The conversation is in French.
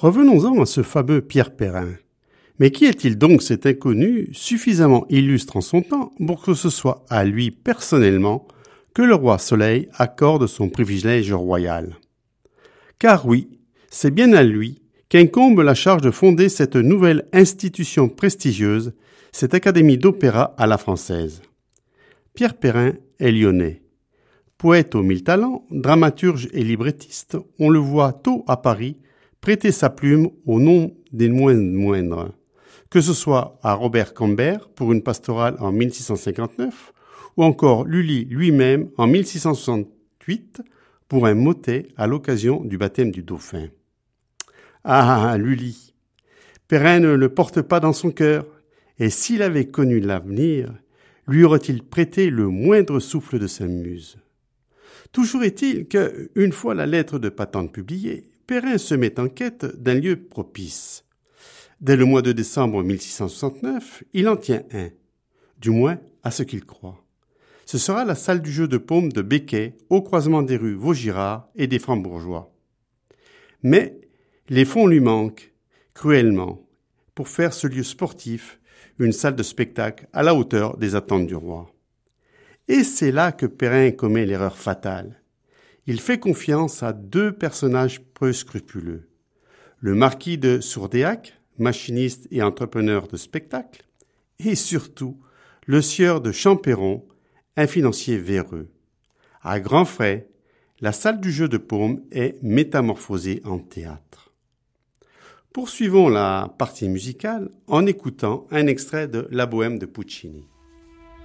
Revenons-en à ce fameux Pierre Perrin. Mais qui est-il donc cet inconnu suffisamment illustre en son temps pour que ce soit à lui personnellement que le roi Soleil accorde son privilège royal? Car oui, c'est bien à lui qu'incombe la charge de fonder cette nouvelle institution prestigieuse, cette académie d'opéra à la française. Pierre Perrin est lyonnais. Poète aux 1000 talents, dramaturge et librettiste, on le voit tôt à Paris prêter sa plume au nom des moindres. Que ce soit à Robert Cambert pour une pastorale en 1659, ou encore Lully lui-même en 1668 pour un motet à l'occasion du baptême du dauphin. Ah, Lully! Perrin ne le porte pas dans son cœur, et s'il avait connu l'avenir, lui aurait-il prêté le moindre souffle de sa muse? Toujours est-il que, une fois la lettre de patente publiée, Perrin se met en quête d'un lieu propice. Dès le mois de décembre 1669, il en tient un, du moins à ce qu'il croit. Ce sera la salle du jeu de paume de Becquet, au croisement des rues Vaugirard et des Francs-Bourgeois. Mais les fonds lui manquent, cruellement, pour faire ce lieu sportif une salle de spectacle à la hauteur des attentes du roi. Et c'est là que Perrin commet l'erreur fatale. Il fait confiance à deux personnages peu scrupuleux. Le marquis de Sourdéac, machiniste et entrepreneur de spectacle, et surtout le sieur de Champéron, un financier véreux. À grands frais, la salle du jeu de paume est métamorphosée en théâtre. Poursuivons la partie musicale en écoutant un extrait de La Bohème de Puccini.